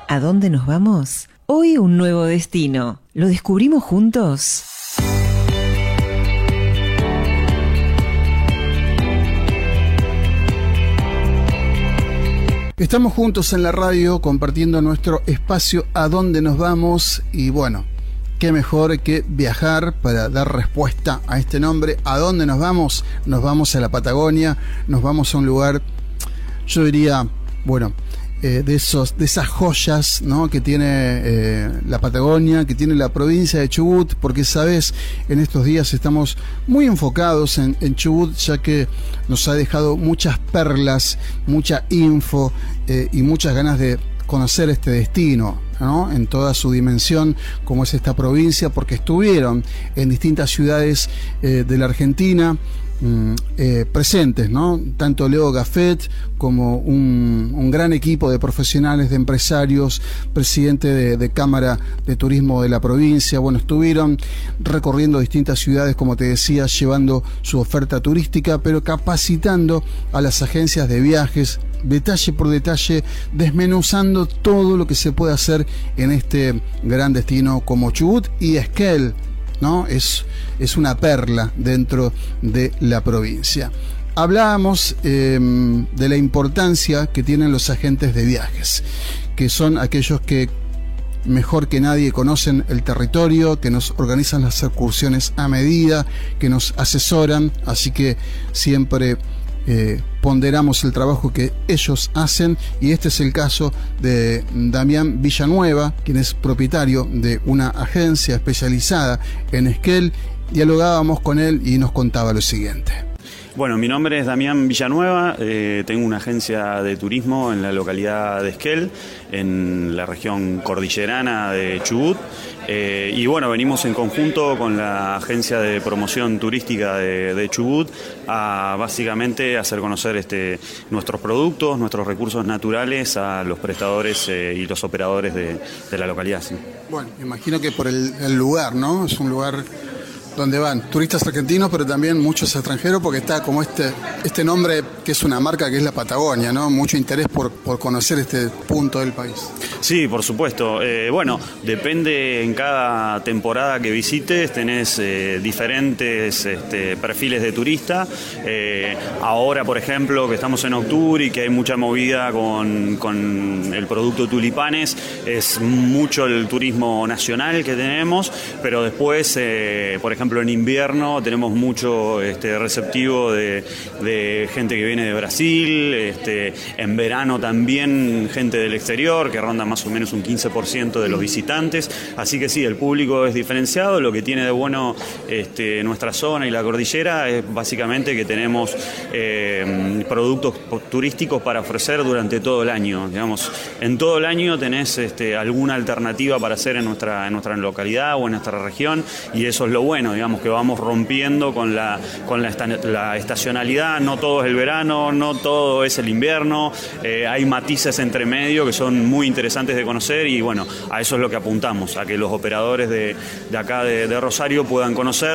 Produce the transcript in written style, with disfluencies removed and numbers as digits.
¿A dónde nos vamos? Hoy un nuevo destino. ¿Lo descubrimos juntos? Estamos juntos en la radio compartiendo nuestro espacio ¿A dónde nos vamos? Y bueno, qué mejor que viajar para dar respuesta a este nombre. ¿A dónde nos vamos? Nos vamos a la Patagonia, nos vamos a un lugar, yo diría, bueno, de esas joyas, ¿no?, que tiene la Patagonia, que tiene la provincia de Chubut, porque sabes, en estos días estamos muy enfocados en Chubut, ya que nos ha dejado muchas perlas, mucha info y muchas ganas de conocer este destino, ¿no?, en toda su dimensión, como es esta provincia, porque estuvieron en distintas ciudades de la Argentina presentes, ¿no? Tanto Leo Gaffet como un gran equipo de profesionales, de empresarios, presidente de Cámara de Turismo de la provincia. Bueno, estuvieron recorriendo distintas ciudades, como te decía, llevando su oferta turística, pero capacitando a las agencias de viajes, detalle por detalle, desmenuzando todo lo que se puede hacer en este gran destino como Chubut y Esquel, ¿no? Es una perla dentro de la provincia. Hablábamos de la importancia que tienen los agentes de viajes, que son aquellos que mejor que nadie conocen el territorio, que nos organizan las excursiones a medida, que nos asesoran, así que siempre ponderamos el trabajo que ellos hacen, y este es el caso de Damián Villanueva, quien es propietario de una agencia especializada en Esquel. Dialogábamos con él y nos contaba lo siguiente. Bueno, mi nombre es Damián Villanueva, tengo una agencia de turismo en la localidad de Esquel, en la región cordillerana de Chubut, y bueno, venimos en conjunto con la agencia de promoción turística de Chubut a básicamente hacer conocer nuestros productos, nuestros recursos naturales a los prestadores y los operadores de la localidad. Sí. Bueno, me imagino que por el lugar, ¿no? Es un lugar donde van turistas argentinos, pero también muchos extranjeros, porque está como este nombre que es una marca, que es la Patagonia, ¿no? Mucho interés por conocer este punto del país. Sí, por supuesto. Bueno, depende en cada temporada que visites, tenés diferentes perfiles de turista. Ahora, por ejemplo, que estamos en octubre y que hay mucha movida con el producto tulipanes, es mucho el turismo nacional que tenemos, pero después, por ejemplo, en invierno tenemos mucho receptivo de gente que viene de Brasil, en verano también gente del exterior, que ronda más o menos un 15% de los visitantes, así que sí, el público es diferenciado. Lo que tiene de bueno nuestra zona y la cordillera es básicamente que tenemos productos turísticos para ofrecer durante todo el año, digamos, en todo el año tenés alguna alternativa para hacer en nuestra localidad o en nuestra región, y eso es lo bueno, digamos, que vamos rompiendo con la estacionalidad. No todo es el verano, no todo es el invierno, hay matices entre medio que son muy interesantes de conocer, y bueno, a eso es lo que apuntamos, a que los operadores de acá de Rosario puedan conocer